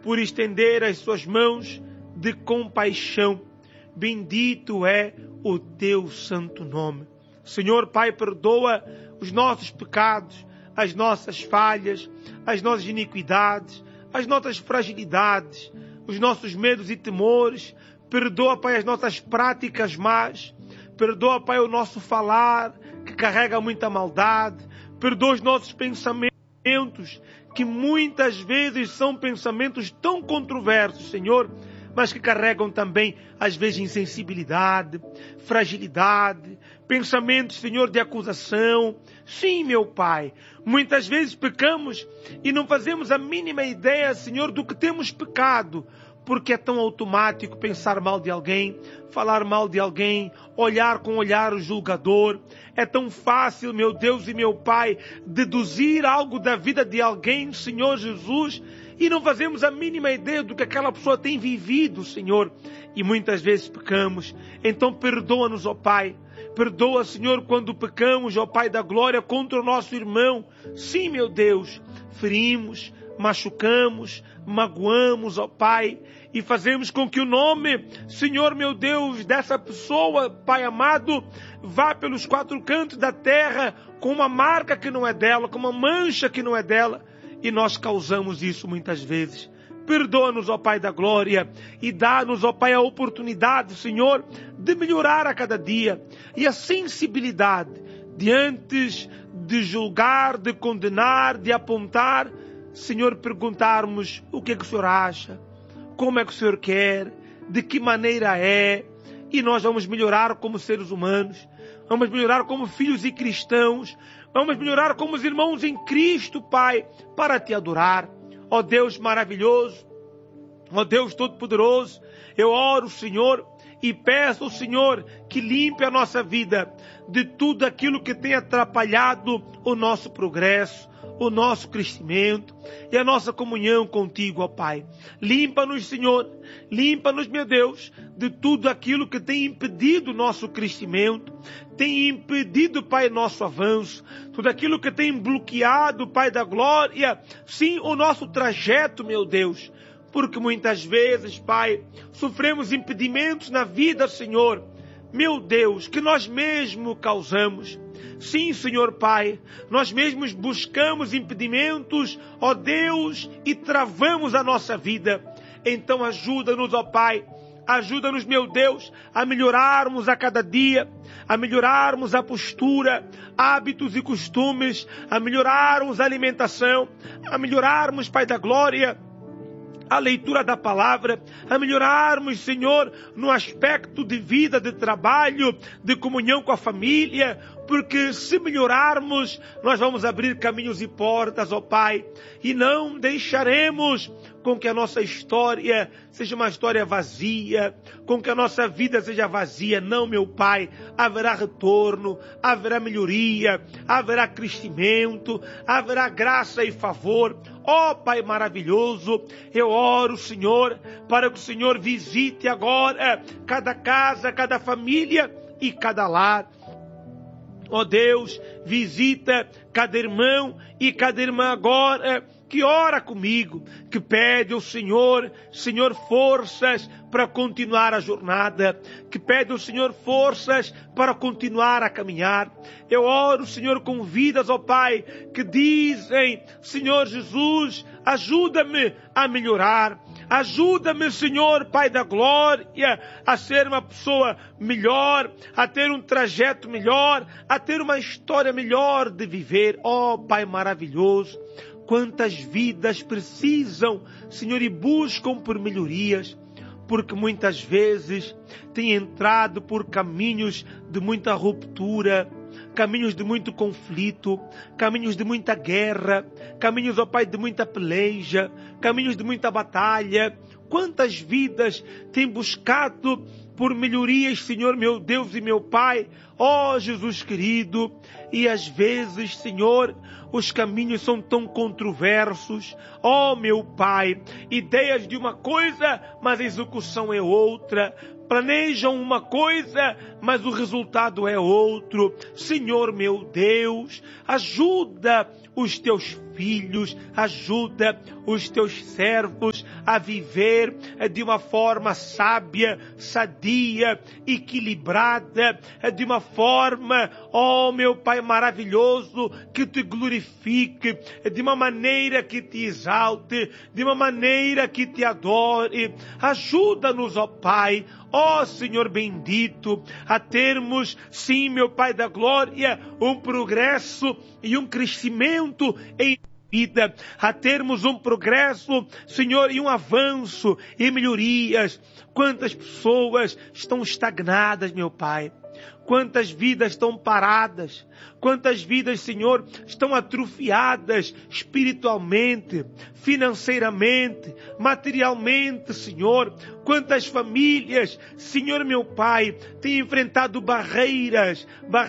por estender as suas mãos de compaixão. Bendito é o teu santo nome. Senhor Pai, perdoa os nossos pecados, as nossas falhas, as nossas iniquidades, as nossas fragilidades, os nossos medos e temores. Perdoa, Pai, as nossas práticas más. Perdoa, Pai, o nosso falar, que carrega muita maldade. Perdoa os nossos pensamentos, que muitas vezes são pensamentos tão controversos, Senhor, mas que carregam também, às vezes, insensibilidade, fragilidade, pensamentos, Senhor, de acusação. Sim, meu Pai, muitas vezes pecamos e não fazemos a mínima ideia, Senhor, do que temos pecado, porque é tão automático pensar mal de alguém, falar mal de alguém, olhar com olhar julgador. É tão fácil, meu Deus e meu Pai, deduzir algo da vida de alguém, Senhor Jesus, e não fazemos a mínima ideia do que aquela pessoa tem vivido, Senhor. E muitas vezes pecamos. Então perdoa-nos, ó Pai. Perdoa, Senhor, quando pecamos, ó Pai da glória, contra o nosso irmão. Sim, meu Deus, ferimos, machucamos, magoamos, ó Pai, e fazemos com que o nome, Senhor meu Deus, dessa pessoa, Pai amado, vá pelos quatro cantos da terra com uma marca que não é dela, com uma mancha que não é dela, e nós causamos isso muitas vezes. Perdoa-nos, ó Pai da glória, e dá-nos, ó Pai, a oportunidade, Senhor, de melhorar a cada dia, e a sensibilidade de antes de julgar, de condenar, de apontar, Senhor, perguntarmos o que é que o Senhor acha, como é que o Senhor quer, de que maneira é, e nós vamos melhorar como seres humanos, vamos melhorar como filhos e cristãos, vamos melhorar como os irmãos em Cristo, Pai, para Te adorar. Ó Deus maravilhoso, ó Deus todo-poderoso, eu oro, Senhor, e peço ao Senhor que limpe a nossa vida de tudo aquilo que tem atrapalhado o nosso progresso, o nosso crescimento e a nossa comunhão contigo, ó Pai. Limpa-nos, Senhor, limpa-nos, meu Deus, de tudo aquilo que tem impedido o nosso crescimento, tem impedido, Pai, nosso avanço, tudo aquilo que tem bloqueado, Pai da glória, sim, o nosso trajeto, meu Deus, porque muitas vezes, Pai, sofremos impedimentos na vida, Senhor, meu Deus, que nós mesmos causamos. Sim, Senhor Pai, nós mesmos buscamos impedimentos, ó Deus, e travamos a nossa vida. Então ajuda-nos, ó Pai, ajuda-nos, meu Deus, a melhorarmos a cada dia, a melhorarmos a postura, hábitos e costumes, a melhorarmos a alimentação, a melhorarmos, Pai da glória, a leitura da palavra, a melhorarmos, Senhor, no aspecto de vida, de trabalho, de comunhão com a família, porque se melhorarmos, nós vamos abrir caminhos e portas, ó Pai, e não deixaremos com que a nossa história seja uma história vazia, com que a nossa vida seja vazia. Não, meu Pai, haverá retorno, haverá melhoria, haverá crescimento, haverá graça e favor. Ó Pai maravilhoso, eu oro, Senhor, para que o Senhor visite agora cada casa, cada família e cada lar. Ó Deus, visita cada irmão e cada irmã agora que ora comigo, que pede ao Senhor, Senhor, forças para continuar a jornada, que pede ao Senhor forças para continuar a caminhar. Eu oro, Senhor, com vidas, ó Pai, que dizem, Senhor Jesus, ajuda-me a melhorar. Ajuda-me, Senhor, Pai da glória, a ser uma pessoa melhor, a ter um trajeto melhor, a ter uma história melhor de viver. Ó Pai maravilhoso, quantas vidas precisam, Senhor, e buscam por melhorias, porque muitas vezes têm entrado por caminhos de muita ruptura, caminhos de muito conflito, caminhos de muita guerra, caminhos, ó Pai, de muita peleja, caminhos de muita batalha. Quantas vidas têm buscado por melhorias, Senhor, meu Deus e meu Pai, ó Jesus querido. E às vezes, Senhor, os caminhos são tão controversos, ó meu Pai, ideias de uma coisa, mas a execução é outra. Planejam uma coisa, mas o resultado é outro. Senhor meu Deus, ajuda os teus filhos, ajuda os teus servos a viver de uma forma sábia, sadia, equilibrada, de uma forma, ó meu Pai maravilhoso, que te glorifique, de uma maneira que te exalte, de uma maneira que te adore. Ajuda-nos, ó Pai, ó Senhor bendito, a termos, sim, meu Pai da glória, um progresso e um crescimento em vida, a termos um progresso, Senhor, e um avanço e melhorias. Quantas pessoas estão estagnadas, meu Pai? Quantas vidas estão paradas? Quantas vidas, Senhor, estão atrofiadas espiritualmente, financeiramente, materialmente, Senhor? Quantas famílias, Senhor meu Pai, têm enfrentado barreiras,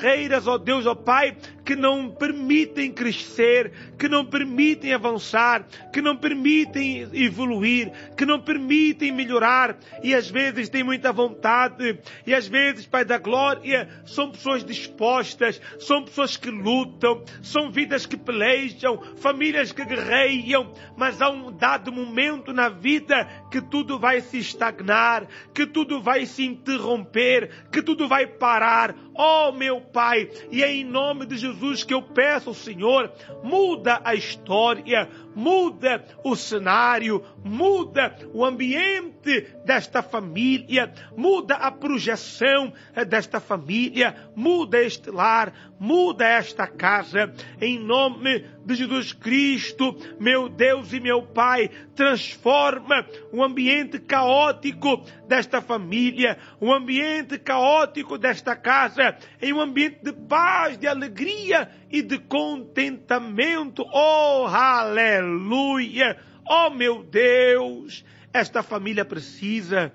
ó Deus, ó Pai, que não permitem crescer, que não permitem avançar, que não permitem evoluir, que não permitem melhorar, e às vezes têm muita vontade, e às vezes, Pai da glória, são pessoas dispostas, são pessoas que lutam, são vidas que pelejam, famílias que guerreiam, mas há um dado momento na vida que tudo vai se estagnar, que tudo vai se interromper, que tudo vai parar. Oh meu Pai, e é em nome de Jesus que eu peço ao Senhor, muda a história, muda o cenário, muda o ambiente desta família, muda a projeção desta família, muda este lar, muda esta casa, em nome de Jesus Cristo, meu Deus e meu Pai, transforma o ambiente caótico desta família, o ambiente caótico desta casa, em um ambiente de paz, de alegria e de contentamento. Oh, aleluia! Oh, meu Deus! Esta família precisa,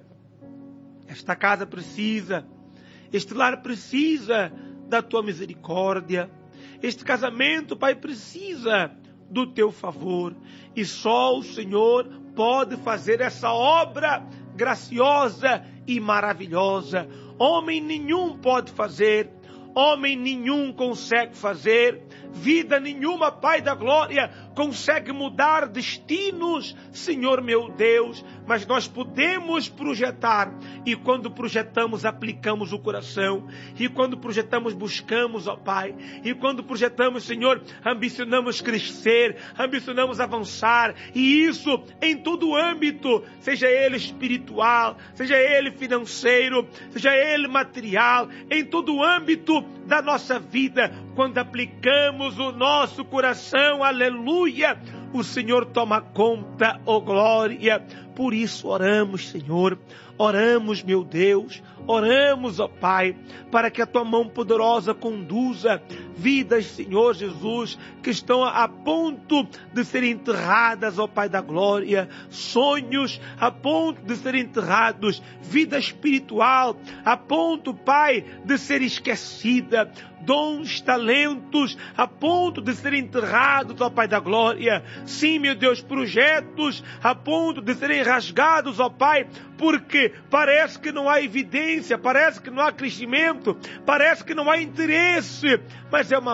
esta casa precisa, este lar precisa da tua misericórdia. Este casamento, Pai, precisa do teu favor. E só o Senhor pode fazer essa obra graciosa e maravilhosa. Homem nenhum pode fazer. Homem nenhum consegue fazer. Vida nenhuma, Pai da glória, consegue mudar destinos, Senhor meu Deus, mas nós podemos projetar, e quando projetamos, aplicamos o coração, e quando projetamos, buscamos, ó Pai, e quando projetamos, Senhor, ambicionamos crescer, ambicionamos avançar, e isso em todo o âmbito, seja ele espiritual, seja ele financeiro, seja ele material, em todo o âmbito da nossa vida, quando aplicamos o nosso coração, aleluia, o Senhor toma conta, ó glória. Por isso oramos, Senhor, oramos, meu Deus, oramos, ó Pai, para que a tua mão poderosa conduza vidas, Senhor Jesus, que estão a ponto de serem enterradas, ó Pai da glória, sonhos a ponto de serem enterrados, vida espiritual a ponto, Pai, de ser esquecida, dons, talentos a ponto de serem enterrados, ó Pai da glória. Sim, meu Deus, projetos a ponto de serem rasgados, ó Pai, porque parece que não há evidência, parece que não há crescimento, parece que não há interesse, mas é uma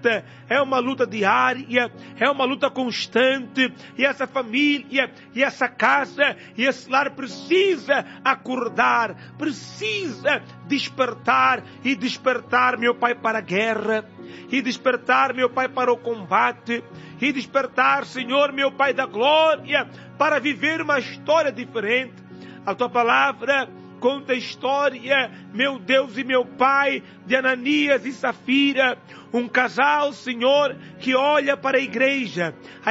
luta diária, é uma luta constante, e essa família, e essa casa, e esse lar precisa acordar, precisa despertar, e despertar, meu Pai, para a guerra, e despertar, meu Pai, para o combate, e despertar, Senhor, meu Pai da glória, para viver uma história diferente. A tua palavra conta a história, meu Deus e meu Pai, de Ananias e Safira, um casal, Senhor, que olha para a igreja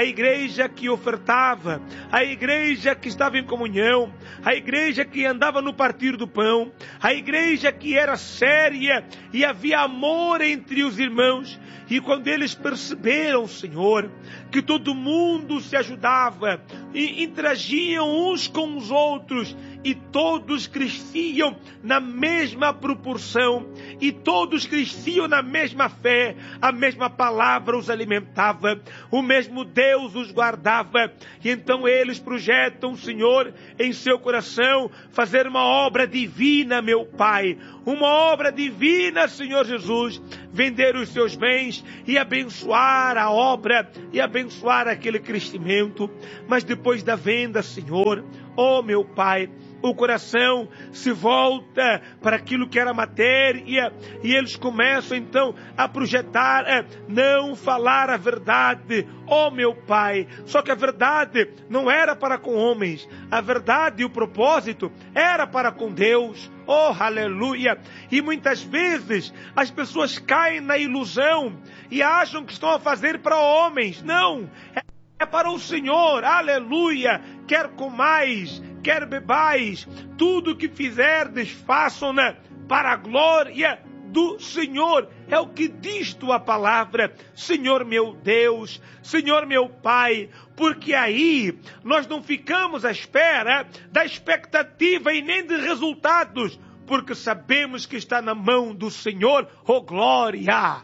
que ofertava, a igreja que estava em comunhão, a igreja que andava no partir do pão, a igreja que era séria e havia amor entre os irmãos. E quando eles perceberam, Senhor, que todo mundo se ajudava e interagiam uns com os outros, e todos cresciam na mesma proporção, e todos cresciam na mesma fé, a mesma palavra os alimentava, o mesmo Deus os guardava. E então eles projetam, Senhor, em seu coração, fazer uma obra divina, meu Pai, uma obra divina, Senhor Jesus, vender os seus bens e abençoar a obra e abençoar aquele crescimento. Mas depois da venda, Senhor, oh meu Pai, o coração se volta para aquilo que era matéria e eles começam então a projetar, não falar a verdade, oh meu Pai. Só que a verdade não era para com homens, a verdade e o propósito era para com Deus. Oh, aleluia! E muitas vezes as pessoas caem na ilusão e acham que estão a fazer para homens. Não! É para o Senhor, aleluia! Quer comais, quer bebais, tudo que fizerdes, façam-na para a glória do Senhor. É o que diz tua palavra, Senhor meu Deus, Senhor meu Pai, porque aí nós não ficamos à espera da expectativa e nem de resultados, porque sabemos que está na mão do Senhor, oh glória!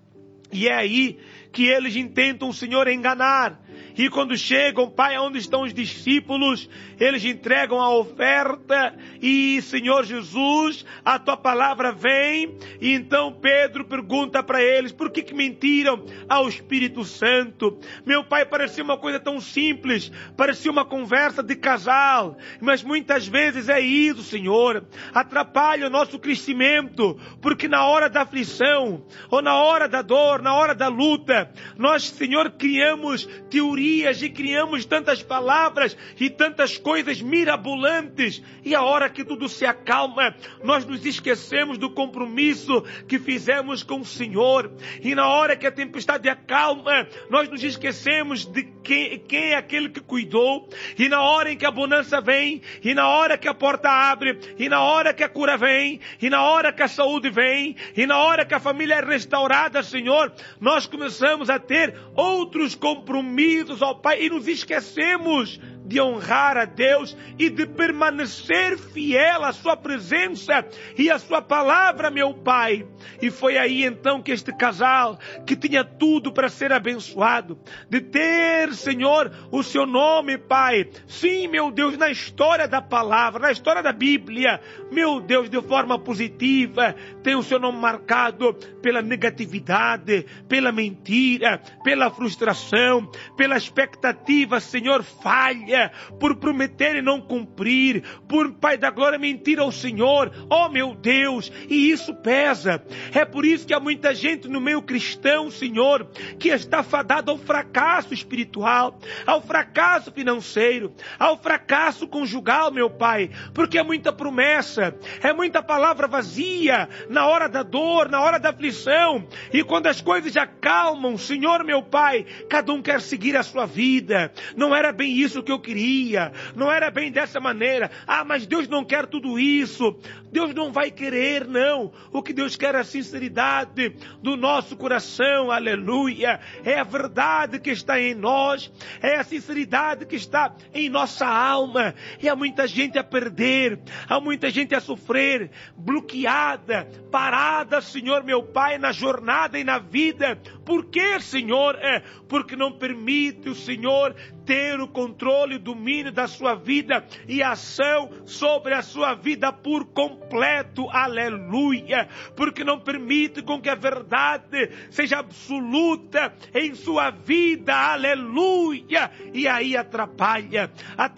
E é aí que eles intentam o Senhor enganar. E quando chegam, Pai, onde estão os discípulos, eles entregam a oferta e, Senhor Jesus, a tua palavra vem. E então Pedro pergunta para eles, por que mentiram ao Espírito Santo? Meu Pai, parecia uma coisa tão simples, parecia uma conversa de casal, mas muitas vezes é isso, Senhor, atrapalha o nosso crescimento, porque na hora da aflição, ou na hora da dor, na hora da luta, nós, Senhor, criamos teorias e criamos tantas palavras e tantas coisas mirabolantes, e a hora que tudo se acalma, nós nos esquecemos do compromisso que fizemos com o Senhor, e na hora que a tempestade acalma, nós nos esquecemos de quem é aquele que cuidou, e na hora em que a bonança vem, e na hora que a porta abre, e na hora que a cura vem, e na hora que a saúde vem, e na hora que a família é restaurada, Senhor, nós começamos a ter outros compromissos, ó Pai, e nos esquecemos de honrar a Deus e de permanecer fiel à sua presença e à sua palavra, meu Pai. E foi aí então que este casal, que tinha tudo para ser abençoado, de ter, Senhor, o seu nome, Pai, sim, meu Deus, na história da palavra, na história da Bíblia, meu Deus, de forma positiva, tem o seu nome marcado pela negatividade, pela mentira, pela frustração, pela expectativa, Senhor, falha, por prometer e não cumprir, por, Pai da glória, mentir ao Senhor, oh meu Deus, e isso pesa. É por isso que há muita gente no meio cristão, Senhor, que está fadado ao fracasso espiritual, ao fracasso financeiro, ao fracasso conjugal, meu Pai, porque é muita promessa, é muita palavra vazia, na hora da dor, na hora da aflição, e quando as coisas acalmam, Senhor, meu Pai, cada um quer seguir a sua vida. Não era bem isso que eu queria, não era bem dessa maneira. Ah, mas Deus não quer tudo isso. Deus não vai querer, não. O que Deus quer é a sinceridade do nosso coração, aleluia. É a verdade que está em nós, é a sinceridade que está em nossa alma. E há muita gente a perder, há muita gente a sofrer, bloqueada, parada, Senhor meu Pai, na jornada e na vida. Por quê, Senhor? Porque não permite o Senhor ter o controle e o domínio da sua vida e ação sobre a sua vida por completo, aleluia, porque não permite com que a verdade seja absoluta em sua vida, aleluia, e aí atrapalha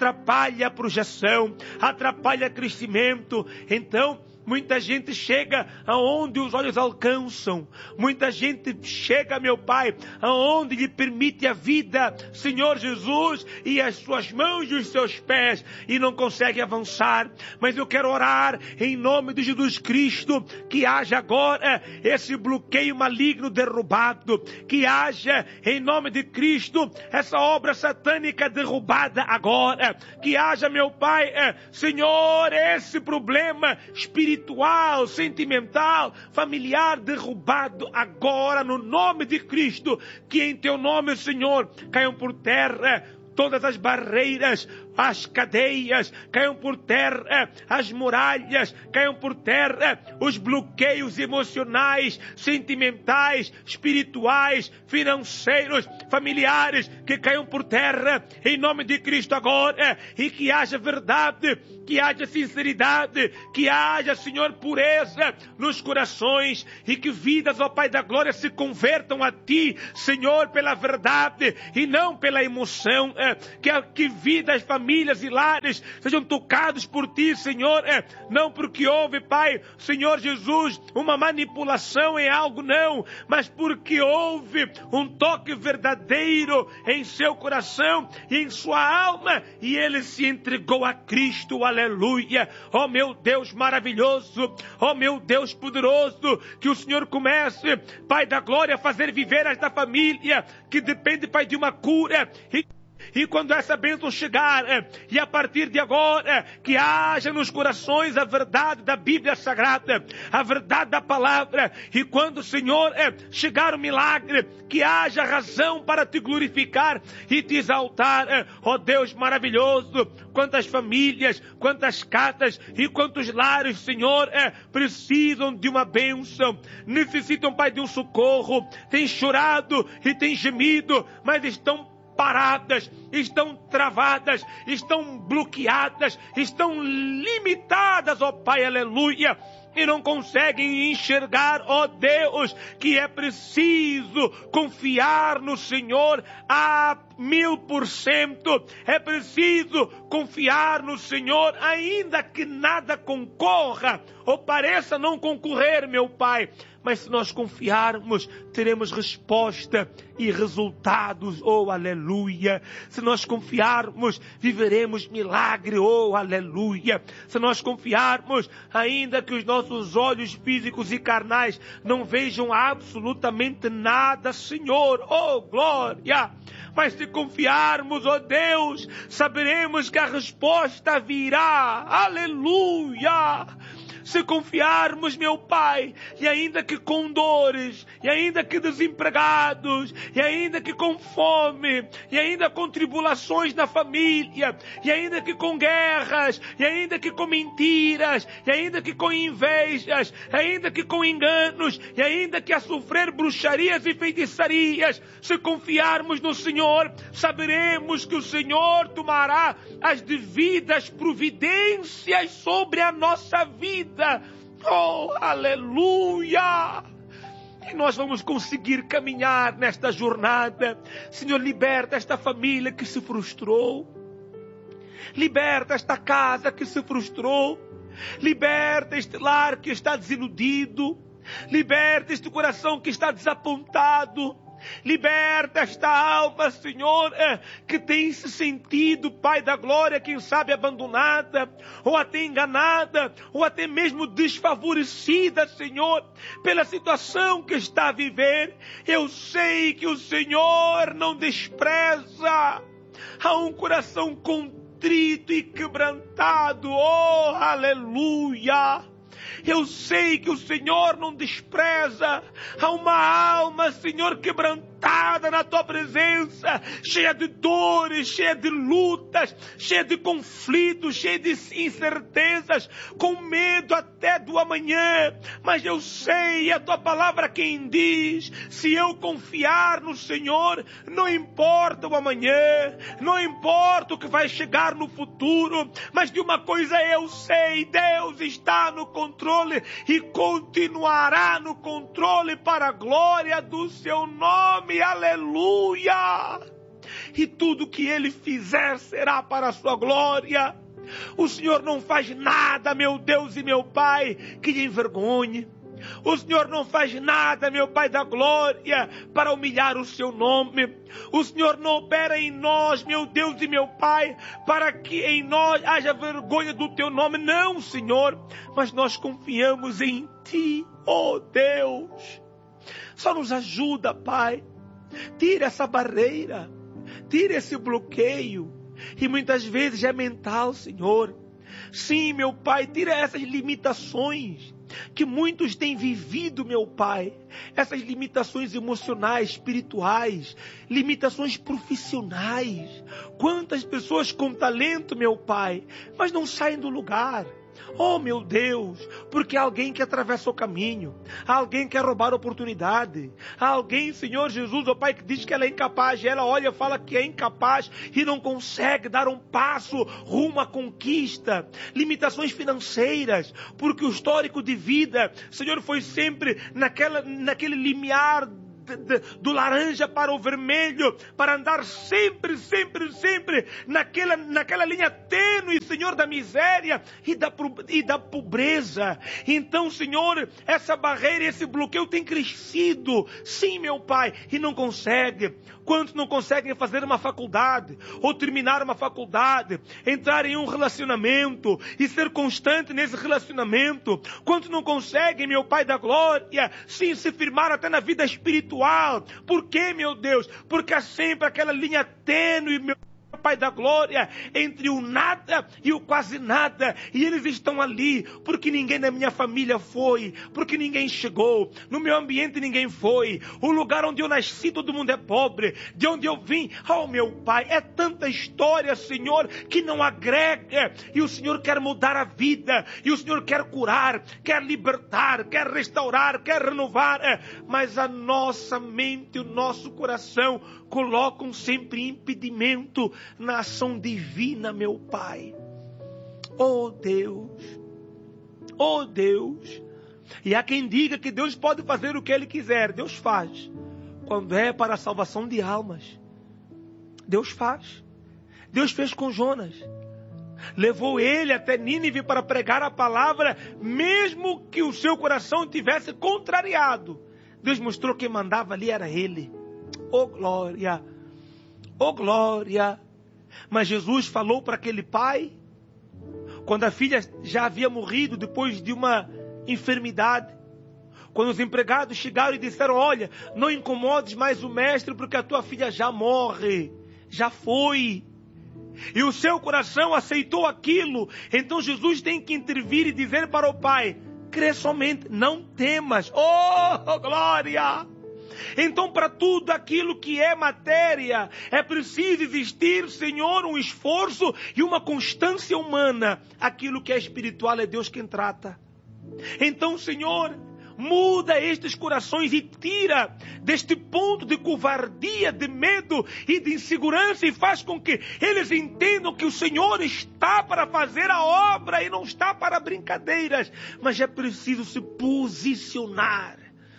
a projeção, atrapalha o crescimento. Então, muita gente chega aonde os olhos alcançam. Muita gente chega, meu Pai, aonde lhe permite a vida, Senhor Jesus, e as suas mãos e os seus pés, e não consegue avançar. Mas eu quero orar em nome de Jesus Cristo, que haja agora esse bloqueio maligno derrubado, que haja em nome de Cristo essa obra satânica derrubada agora, que haja, meu Pai, Senhor, esse problema espiritual, sentimental, familiar derrubado agora no nome de Cristo, que em teu nome, Senhor, caiam por terra todas as barreiras, as cadeias, caiam por terra as muralhas, caiam por terra os bloqueios emocionais, sentimentais, espirituais, financeiros, familiares, que caiam por terra em nome de Cristo agora, e que haja verdade, que haja sinceridade, que haja, Senhor, pureza nos corações, e que vidas, ó Pai da glória, se convertam a Ti, Senhor, pela verdade e não pela emoção, que vidas, famílias e lares sejam tocados por Ti, Senhor, não porque houve, Pai, Senhor Jesus, uma manipulação em algo, não, mas porque houve um toque verdadeiro em seu coração e em sua alma, e ele se entregou a Cristo, aleluia. Ó meu Deus maravilhoso, ó meu Deus poderoso, que o Senhor comece, Pai da glória, a fazer viver esta família, que depende, Pai, de uma cura, e quando essa bênção chegar, e a partir de agora, que haja nos corações a verdade da Bíblia Sagrada, a verdade da palavra, e quando, Senhor, chegar o milagre, que haja razão para Te glorificar e Te exaltar, ó Deus maravilhoso. Quantas famílias, quantas casas e quantos lares, Senhor, precisam de uma bênção, necessitam, Pai, de um socorro, têm chorado e têm gemido, mas estão paradas, estão travadas, estão bloqueadas, estão limitadas, ó Pai, aleluia, e não conseguem enxergar, ó Deus, que é preciso confiar no Senhor a 1000%, é preciso confiar no Senhor, ainda que nada concorra, ou pareça não concorrer, meu Pai, mas se nós confiarmos, teremos resposta e resultados, oh aleluia. Se nós confiarmos, viveremos milagre, oh aleluia. Se nós confiarmos, ainda que os nossos olhos físicos e carnais não vejam absolutamente nada, Senhor, oh glória. Mas se confiarmos, ó Deus, saberemos que a resposta virá, aleluia. Se confiarmos, meu Pai, e ainda que com dores, e ainda que desempregados, e ainda que com fome, e ainda com tribulações na família, e ainda que com guerras, e ainda que com mentiras, e ainda que com invejas, e ainda que com enganos, e ainda que a sofrer bruxarias e feitiçarias, se confiarmos no Senhor, saberemos que o Senhor tomará as devidas providências sobre a nossa vida. Oh, aleluia! E nós vamos conseguir caminhar nesta jornada. Senhor, liberta esta família que se frustrou. Liberta esta casa que se frustrou. Liberta este lar que está desiludido. Liberta este coração que está desapontado. Liberta esta alma, Senhor, que tem se sentido, Pai da glória, quem sabe abandonada, ou até enganada, ou até mesmo desfavorecida, Senhor, pela situação que está a viver. Eu sei que o Senhor não despreza a um coração contrito e quebrantado, oh, aleluia. Eu sei que o Senhor não despreza a uma alma, Senhor, quebrantada na Tua presença, cheia de dores, cheia de lutas, cheia de conflitos, cheia de incertezas, com medo até do amanhã. Mas eu sei, a Tua palavra quem diz, se eu confiar no Senhor, não importa o amanhã, não importa o que vai chegar no futuro, mas de uma coisa eu sei, Deus está no controle e continuará no controle para a glória do Seu nome, aleluia. E tudo que Ele fizer será para a Sua glória. O Senhor não faz nada, meu Deus e meu Pai, que lhe envergonhe. O Senhor não faz nada, meu Pai da glória, para humilhar o Seu nome. O Senhor não opera em nós, meu Deus e meu Pai, para que em nós haja vergonha do Teu nome. Não, Senhor, mas nós confiamos em Ti, oh Deus. Só nos ajuda, Pai. Tira essa barreira, tira esse bloqueio. E muitas vezes é mental, Senhor. Sim, meu Pai, tira essas limitações. que muitos têm vivido, meu Pai, essas limitações emocionais, espirituais, limitações profissionais. Quantas pessoas com talento, meu Pai, mas não saem do lugar. Oh, meu Deus, porque há alguém que atravessa o caminho, há alguém que quer roubar a oportunidade, há alguém, Senhor Jesus, oh Pai, que diz que ela é incapaz, e ela olha, fala que é incapaz e não consegue dar um passo rumo à conquista. Limitações financeiras, porque o histórico de vida, Senhor, foi sempre naquele limiar do laranja para o vermelho, para andar sempre naquela linha tênue, Senhor, da miséria e da pobreza. Então, Senhor, essa barreira, esse bloqueio tem crescido, sim, meu Pai, e não consegue. Quantos não conseguem fazer uma faculdade, ou terminar uma faculdade, entrar em um relacionamento e ser constante nesse relacionamento? Quantos não conseguem, meu Pai da glória, sim, se firmar até na vida espiritual? Por quê, meu Deus? Porque há sempre aquela linha tênue, meu Pai da glória, entre o nada e o quase nada, e eles estão ali, porque ninguém na minha família foi, porque ninguém chegou, no meu ambiente ninguém foi, o lugar onde eu nasci todo mundo é pobre, de onde eu vim, oh meu Pai, é tanta história, Senhor, que não agrega, e o Senhor quer mudar a vida, e o Senhor quer curar, quer libertar, quer restaurar, quer renovar, mas a nossa mente, o nosso coração colocam sempre impedimento na ação divina, meu Pai. Oh Deus, oh Deus. E há quem diga que Deus pode fazer o que Ele quiser. Deus faz. Quando é para a salvação de almas, Deus faz. Deus fez com Jonas. Levou ele até Nínive para pregar a palavra, mesmo que o seu coração tivesse contrariado. Deus mostrou que quem mandava ali era Ele. Oh glória, oh glória. Mas Jesus falou para aquele pai, quando a filha já havia morrido depois de uma enfermidade, quando os empregados chegaram e disseram, olha, não incomodes mais o mestre porque a tua filha já morre, já foi. E o seu coração aceitou aquilo. Então Jesus tem que intervir e dizer para o pai, crê somente, não temas. Oh glória! Então, para tudo aquilo que é matéria, é preciso existir, Senhor, um esforço e uma constância humana. Aquilo que é espiritual é Deus quem trata. Então, Senhor, muda estes corações e tira deste ponto de covardia, de medo e de insegurança e faz com que eles entendam que o Senhor está para fazer a obra e não está para brincadeiras. Mas é preciso se posicionar.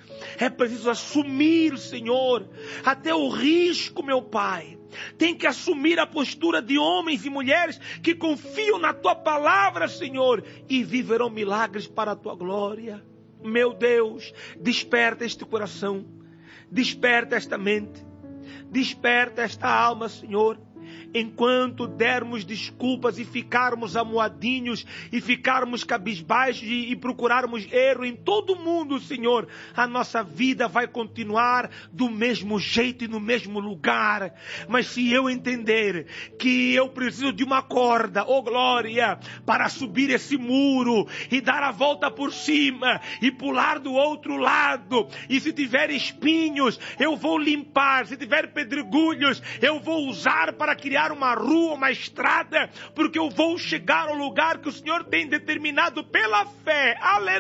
É preciso assumir, Senhor, até o risco, meu Pai. Tem que assumir a postura de homens e mulheres que confiam na Tua palavra, Senhor, e viverão milagres para a Tua glória. Meu Deus, desperta este coração, desperta esta mente, desperta esta alma, Senhor. Enquanto dermos desculpas e ficarmos amuadinhos e ficarmos cabisbaixos e procurarmos erro em todo mundo, Senhor, a nossa vida vai continuar do mesmo jeito e no mesmo lugar. Mas se eu entender que eu preciso de uma corda, oh glória, para subir esse muro e dar a volta por cima e pular do outro lado, e se tiver espinhos, eu vou limpar, se tiver pedregulhos, eu vou usar para criar uma rua, uma estrada, porque eu vou chegar ao lugar que o Senhor tem determinado pela fé.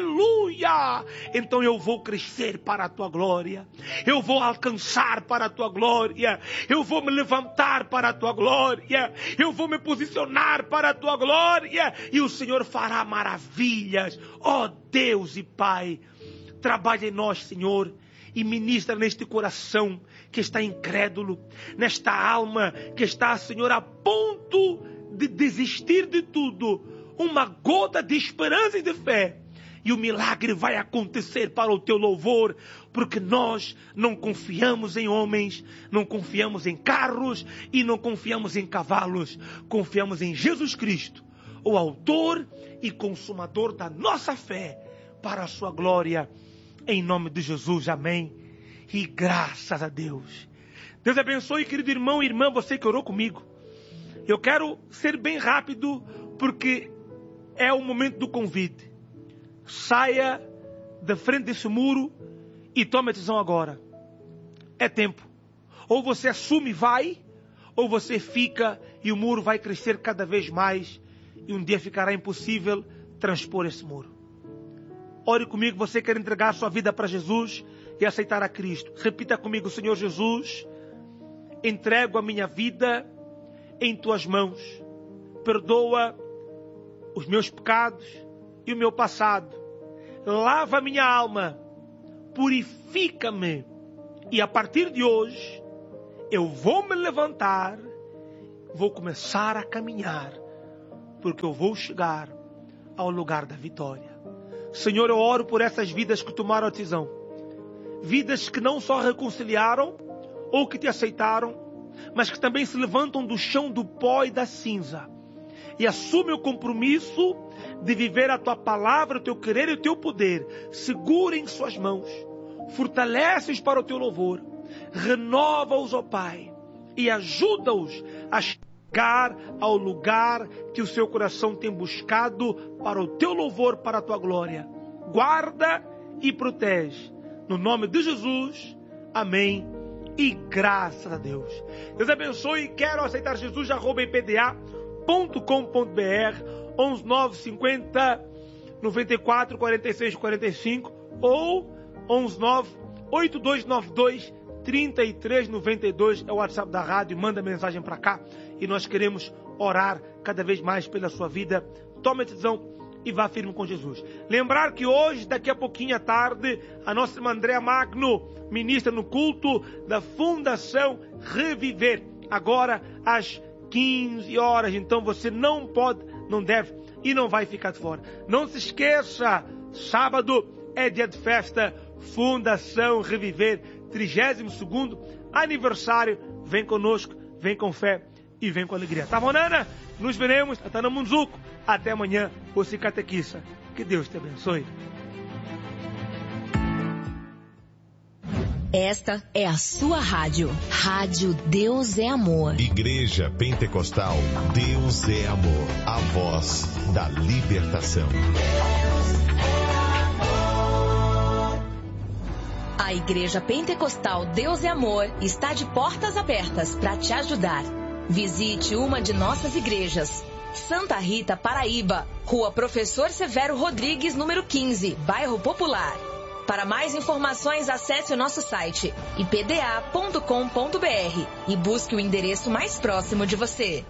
Aleluia! Então eu vou crescer para a Tua glória. Eu vou alcançar para a Tua glória. Eu vou me levantar para a Tua glória. Eu vou me posicionar para a Tua glória. E o Senhor fará maravilhas. Ó Deus e Pai, trabalha em nós, Senhor, e ministra neste coração que está incrédulo, nesta alma que está, Senhor, a ponto de desistir de tudo, uma gota de esperança e de fé, e o milagre vai acontecer para o Teu louvor, porque nós não confiamos em homens, não confiamos em carros e não confiamos em cavalos, confiamos em Jesus Cristo, o autor e consumador da nossa fé, para a Sua glória, em nome de Jesus, amém. E graças a Deus. Deus abençoe, querido irmão e irmã, você que orou comigo. Eu quero ser bem rápido, porque é o momento do convite. saia da frente desse muro e tome a decisão agora. É tempo. Ou você assume e vai, ou você fica e o muro vai crescer cada vez mais e um dia ficará impossível transpor esse muro. Ore comigo, você quer entregar a sua vida para Jesus e aceitar a Cristo. Repita comigo: Senhor Jesus, entrego a minha vida em tuas mãos. Perdoa os meus pecados e o meu passado. Lava a minha alma, purifica-me. E a partir de hoje, eu vou me levantar, vou começar a caminhar, porque eu vou chegar ao lugar da vitória. Senhor, eu oro por essas vidas que tomaram a decisão. Vidas que não só reconciliaram ou que te aceitaram, mas que também se levantam do chão do pó e da cinza e assumem o compromisso de viver a tua palavra, o teu querer e o teu poder. Segura em suas mãos, fortalece-os para o teu louvor, renova-os, ó Pai, e ajuda-os a chegar ao lugar que o seu coração tem buscado para o teu louvor, para a tua glória. Guarda e protege. No nome de Jesus, amém. E graças a Deus. Deus abençoe. Quero aceitar Jesus, @ipda.com.br 11 950 94 46 45 ou 11 9 8292 3392 é o WhatsApp da rádio. Manda mensagem para cá e nós queremos orar cada vez mais pela sua vida. Tome a decisão e vá firme com Jesus. Lembrar que hoje, daqui a pouquinho à tarde, a nossa irmã Andréa Magno ministra no culto da Fundação Reviver, agora às 15 horas. Então você não pode, não deve e não vai ficar de fora. Não se esqueça, sábado é dia de festa, Fundação Reviver, 32º aniversário. Vem conosco, vem com fé e vem com alegria. Tá bom, Nana? Nos veremos, até no Munzuco. Até amanhã, você catequista. Que Deus te abençoe. Esta é a sua rádio. Rádio Deus é Amor. Igreja Pentecostal Deus é Amor. A voz da libertação. A Igreja Pentecostal Deus é Amor está de portas abertas para te ajudar. Visite uma de nossas igrejas. Santa Rita, Paraíba, Rua Professor Severo Rodrigues, número 15, Bairro Popular. Para mais informações, acesse o nosso site ipda.com.br e busque o endereço mais próximo de você.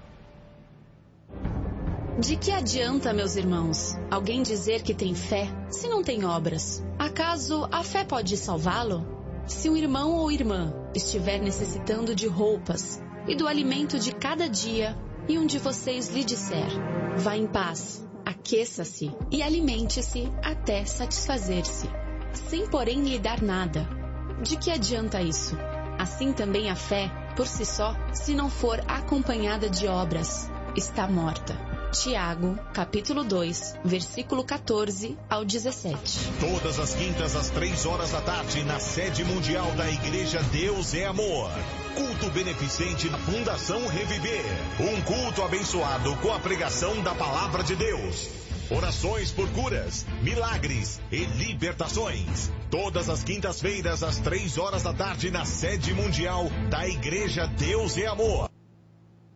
De que adianta, meus irmãos, alguém dizer que tem fé se não tem obras? Acaso a fé pode salvá-lo? Se um irmão ou irmã estiver necessitando de roupas e do alimento de cada dia, e um de vocês lhe disser: vá em paz, aqueça-se e alimente-se até satisfazer-se, sem porém lhe dar nada, de que adianta isso? Assim também a fé, por si só, se não for acompanhada de obras, está morta. Tiago, capítulo 2, versículo 14 ao 17. Todas as quintas às 3 horas da tarde, na sede mundial da Igreja Deus é Amor. Culto beneficente da Fundação Reviver. Um culto abençoado com a pregação da Palavra de Deus. Orações por curas, milagres e libertações. Todas as quintas-feiras às 3 horas da tarde, na sede mundial da Igreja Deus é Amor.